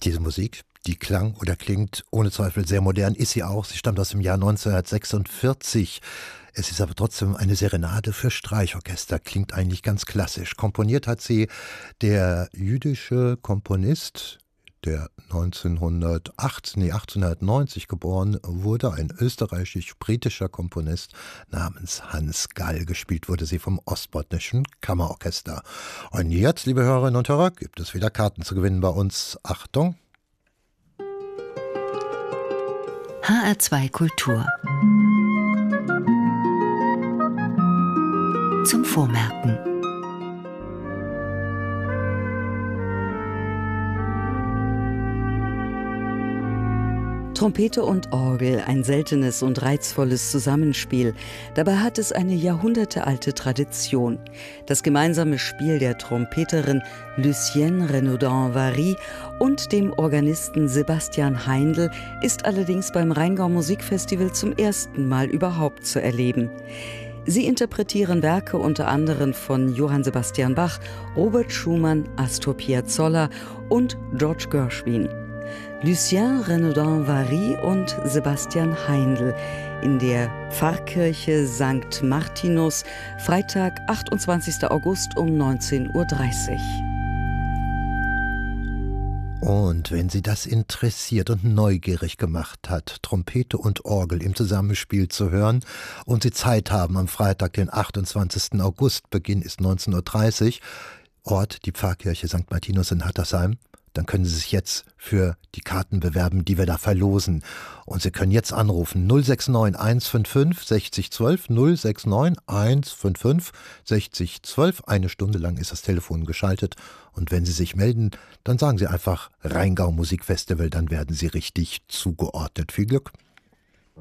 Diese Musik, die klang oder klingt ohne Zweifel sehr modern, ist sie auch. Sie stammt aus dem Jahr 1946. Es ist aber trotzdem eine Serenade für Streichorchester, klingt eigentlich ganz klassisch. Komponiert hat sie der jüdische Komponist, der 1890 geboren wurde, ein österreichisch-britischer Komponist namens Hans Gall. Gespielt wurde sie vom Ostbotnischen Kammerorchester. Und jetzt, liebe Hörerinnen und Hörer, gibt es wieder Karten zu gewinnen bei uns. Achtung! HR2 Kultur zum Vormerken. Trompete und Orgel, ein seltenes und reizvolles Zusammenspiel. Dabei hat es eine jahrhundertealte Tradition. Das gemeinsame Spiel der Trompeterin Lucienne Renaudin-Vary und dem Organisten Sebastian Heindl ist allerdings beim Rheingau Musikfestival zum ersten Mal überhaupt zu erleben. Sie interpretieren Werke unter anderem von Johann Sebastian Bach, Robert Schumann, Astor Piazzolla und George Gershwin. Lucienne Renaudin-Vary und Sebastian Heindl in der Pfarrkirche St. Martinus, Freitag, 28. August um 19:30 Uhr. Und wenn Sie das interessiert und neugierig gemacht hat, Trompete und Orgel im Zusammenspiel zu hören und Sie Zeit haben am Freitag, den 28. August, Beginn ist 19:30 Uhr, Ort die Pfarrkirche St. Martinus in Hattersheim, dann können Sie sich jetzt für die Karten bewerben, die wir da verlosen. Und Sie können jetzt anrufen 069 155 6012, 069 155 6012. Eine Stunde lang ist das Telefon geschaltet. Und wenn Sie sich melden, dann sagen Sie einfach Rheingau Musikfestival, dann werden Sie richtig zugeordnet. Viel Glück!